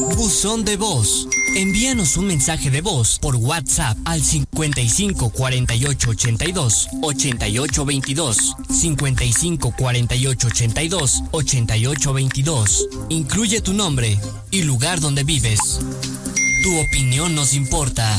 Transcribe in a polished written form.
Buzón de voz. Envíanos un mensaje de voz por WhatsApp al 55 48 82 88 22. 55 48 82 88 22. Incluye tu nombre y lugar donde vives. Tu opinión nos importa.